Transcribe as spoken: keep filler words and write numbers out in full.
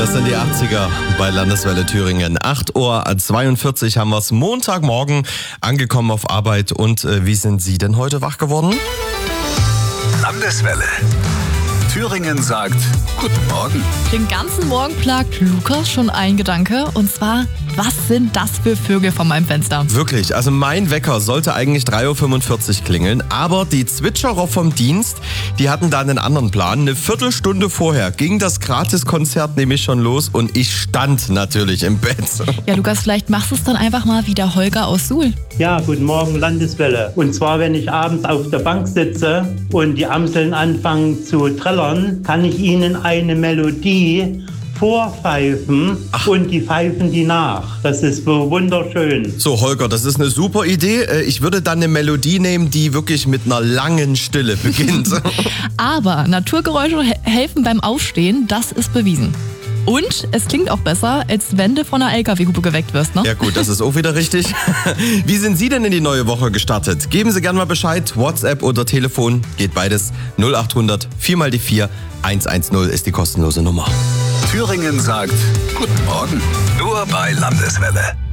Das sind die achtziger bei Landeswelle Thüringen. acht Uhr zweiundvierzig haben wir es Montagmorgen, angekommen auf Arbeit. Und äh, wie sind Sie denn heute wach geworden? Landeswelle. Thüringen sagt Guten Morgen. Den ganzen Morgen plagt Lukas schon ein Gedanke. Und zwar, was sind das für Vögel vor meinem Fenster? Wirklich, also mein Wecker sollte eigentlich drei Uhr fünfundvierzig klingeln. Aber die Zwitscherer vom Dienst, die hatten da einen anderen Plan. Eine Viertelstunde vorher ging das Gratiskonzert nämlich schon los. Und ich stand natürlich im Bett. Ja, Lukas, vielleicht machst du es dann einfach mal wie der Holger aus Suhl. Ja, guten Morgen, Landeswelle. Und zwar, wenn ich abends auf der Bank sitze und die Amseln anfangen zu trällern, kann ich ihnen eine Melodie vorpfeifen. Ach. Und die pfeifen die nach. Das ist so wunderschön. So, Holger, das ist eine super Idee. Ich würde dann eine Melodie nehmen, die wirklich mit einer langen Stille beginnt. Aber Naturgeräusche he- helfen beim Aufstehen, das ist bewiesen. Und es klingt auch besser, als wenn du von einer L K W-Hupe geweckt wirst, ne? Ja gut, das ist auch wieder richtig. Wie sind Sie denn in die neue Woche gestartet? Geben Sie gerne mal Bescheid. WhatsApp oder Telefon, geht beides. null acht hundert vier mal die vier eins eins null ist die kostenlose Nummer. Thüringen sagt Guten Morgen. Nur bei Landeswelle.